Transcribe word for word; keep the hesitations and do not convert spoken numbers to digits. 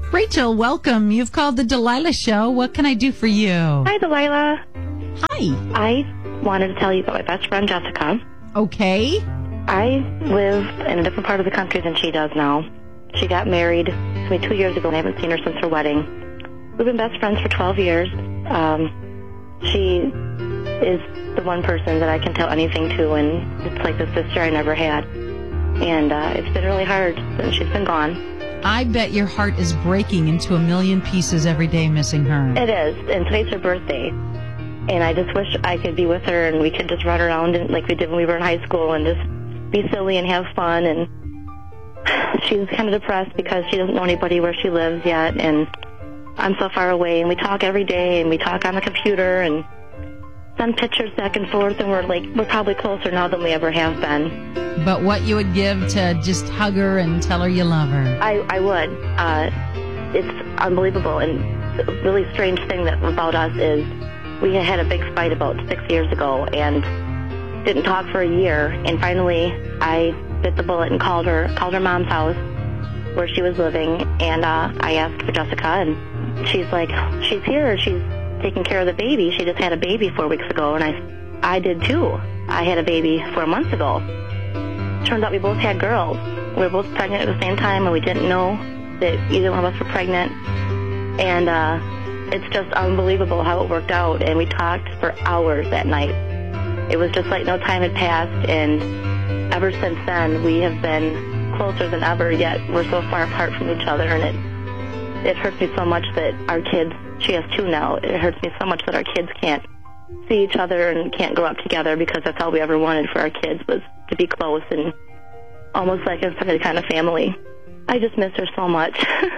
Rachel, welcome. You've called the Delilah Show. What can I do for you? Hi, Delilah. Hi. I wanted to tell you about my best friend, Jessica. Okay. I live in a different part of the country than she does now. She got married to me two years ago, and I haven't seen her since her wedding. We've been best friends for twelve years. Um, she is the one person that I can tell anything to, and it's like the sister I never had. And uh, it's been really hard since she's been gone. I bet your heart is breaking into a million pieces every day missing her. It is, and today's her birthday. And I just wish I could be with her and we could just run around and, like we did when we were in high school, and just be silly and have fun. And she's kind of depressed because she doesn't know anybody where she lives yet, and I'm so far away. And we talk every day, and we talk on the computer and send pictures back and forth, and we're like we're probably closer now than we ever have been. But what you would give to just hug her and tell her you love her. I, I would. Uh, it's unbelievable. And the really strange thing that about us is we had a big fight about six years ago and didn't talk for a year. And finally, I bit the bullet and called her, called her mom's house where she was living. And uh, I asked for Jessica, and she's like, she's here. She's taking care of the baby. She just had a baby four weeks ago, and I, I did too. I had a baby four months ago. Turns out we both had girls. We were both pregnant at the same time, and we didn't know that either one of us were pregnant. And uh, it's just unbelievable how it worked out. And we talked for hours that night. It was just like no time had passed, and ever since then we have been closer than ever. Yet we're so far apart from each other, and it it hurts me so much that our kids. She has two now. It hurts me so much that our kids can't see each other and can't grow up together, because that's all we ever wanted for our kids, was to be close and almost like a kind of family. I just miss her so much.